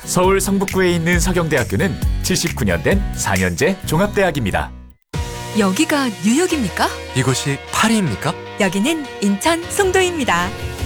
서울 성북구에 있는 서경대학교는 79년 된 4년제 종합대학입니다. 여기가 뉴욕입니까? 이곳이 파리입니까? 여기는 인천 송도입니다.